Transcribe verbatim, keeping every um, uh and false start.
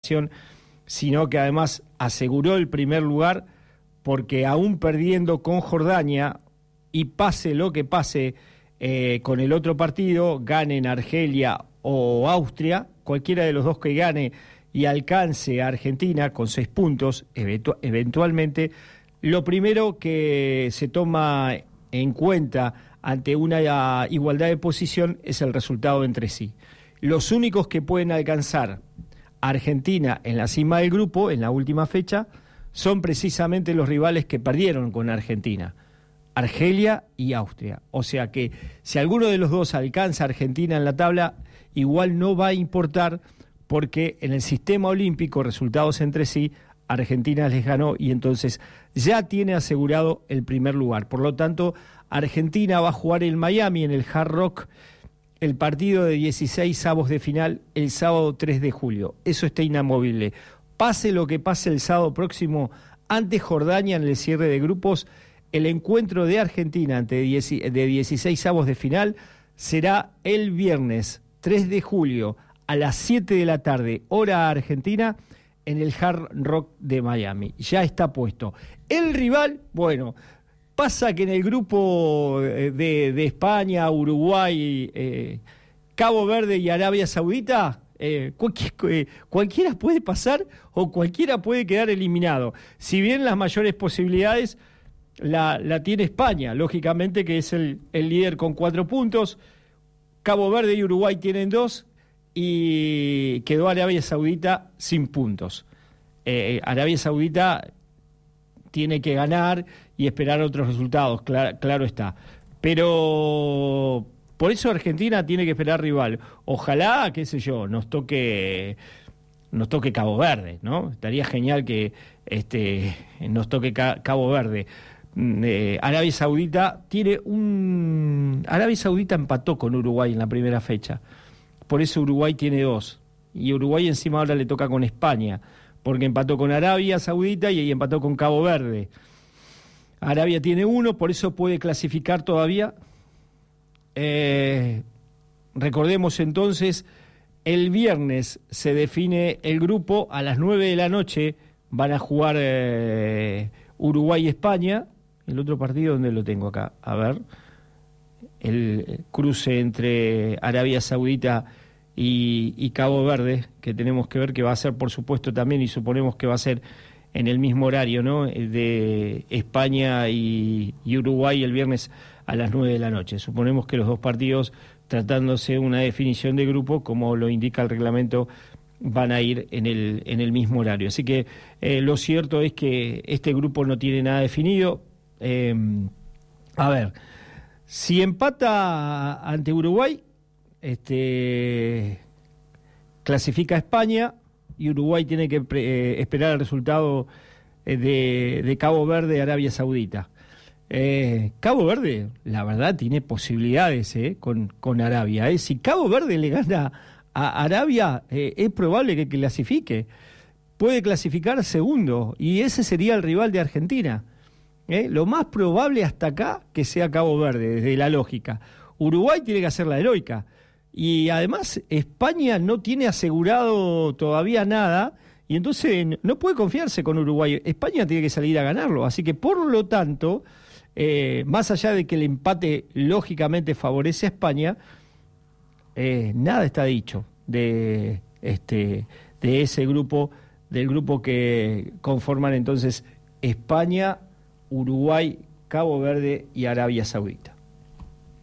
clasificación, sino que además aseguró el primer lugar, porque aún perdiendo con Jordania, y pase lo que pase eh, con el otro partido, ganen Argelia o Austria, cualquiera de los dos que gane y alcance a Argentina con seis puntos, eventu- eventualmente, lo primero que se toma en cuenta ante una igualdad de posición es el resultado entre sí. Los únicos que pueden alcanzar a Argentina en la cima del grupo, en la última fecha, son precisamente los rivales que perdieron con Argentina, Argelia y Austria. O sea que si alguno de los dos alcanza a Argentina en la tabla, igual no va a importar, porque en el sistema olímpico, resultados entre sí, Argentina les ganó y entonces ya tiene asegurado el primer lugar. Por lo tanto, Argentina va a jugar en Miami, en el Hard Rock, el partido de dieciséis avos de final el sábado tres de julio. Eso está inamovible. Pase lo que pase el sábado próximo ante Jordania en el cierre de grupos, el encuentro de Argentina ante de dieciséis avos de final será el viernes tres de julio a las siete de la tarde, hora argentina, en el Hard Rock de Miami. Ya está puesto. El rival, bueno, pasa que en el grupo de, de España, Uruguay, eh, Cabo Verde y Arabia Saudita, eh, cualquier, eh, cualquiera puede pasar o cualquiera puede quedar eliminado. Si bien las mayores posibilidades la, la tiene España, lógicamente, que es el, el líder con cuatro puntos. Cabo Verde y Uruguay tienen dos, y quedó Arabia Saudita sin puntos. Eh, Arabia Saudita tiene que ganar y esperar otros resultados, claro, claro está. Pero por eso Argentina tiene que esperar rival. Ojalá, qué sé yo, nos toque nos toque Cabo Verde, ¿no? Estaría genial que este nos toque Ca- Cabo Verde. Eh, Arabia Saudita tiene un... Arabia Saudita empató con Uruguay en la primera fecha. Por eso Uruguay tiene dos. Y Uruguay encima ahora le toca con España, porque empató con Arabia Saudita y empató con Cabo Verde. Arabia tiene uno, por eso puede clasificar todavía. Eh, recordemos entonces, el viernes se define el grupo, a las nueve de la noche van a jugar eh, Uruguay y España. El otro partido, ¿dónde lo tengo acá? A ver, el cruce entre Arabia Saudita y, y Cabo Verde, que tenemos que ver, que va a ser, por supuesto, también, y suponemos que va a ser en el mismo horario, ¿no?, de España y, y Uruguay el viernes a las nueve de la noche. Suponemos que los dos partidos, tratándose de una definición de grupo, como lo indica el reglamento, van a ir en el, en el mismo horario. Así que eh, lo cierto es que este grupo no tiene nada definido. Eh, a ver, si empata ante Uruguay, este, clasifica a España, y Uruguay tiene que eh, esperar el resultado eh, de, de Cabo Verde, Arabia Saudita. Eh, Cabo Verde, la verdad, tiene posibilidades eh, con, con Arabia. Eh. Si Cabo Verde le gana a Arabia, eh, es probable que clasifique. Puede clasificar segundo, y ese sería el rival de Argentina. Eh. Lo más probable hasta acá que sea Cabo Verde, desde la lógica. Uruguay tiene que hacer la heroica. Y además España no tiene asegurado todavía nada, y entonces no puede confiarse con Uruguay. España tiene que salir a ganarlo. Así que, por lo tanto, eh, más allá de que el empate lógicamente favorece a España, eh, nada está dicho de, este, de ese grupo, del grupo que conforman entonces España, Uruguay, Cabo Verde y Arabia Saudita.